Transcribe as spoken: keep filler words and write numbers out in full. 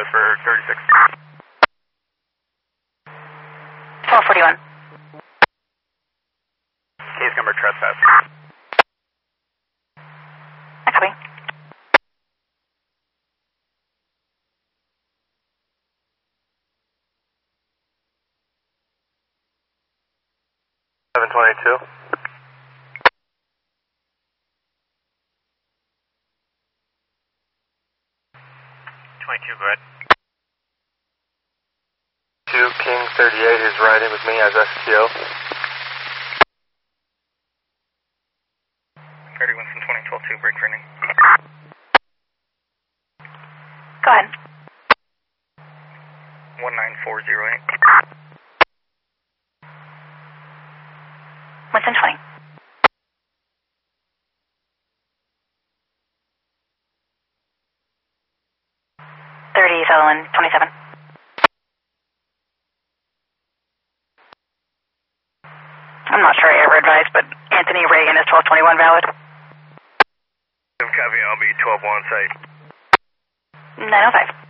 for thirty-six. twelve forty-one. Case number trespass. I copy. seven twenty-two. twenty-two, go ahead. two King thirty-eight is riding with me as S T O. thirty Winston twenty twelve two, break training. Go ahead. one nine four zero eight. Winston twenty. thirty Sutherland twenty-seven. I'm not sure I ever advised, but Anthony Reagan is twelve twenty-one valid. Copy, I'll be twelve one site. nine oh five.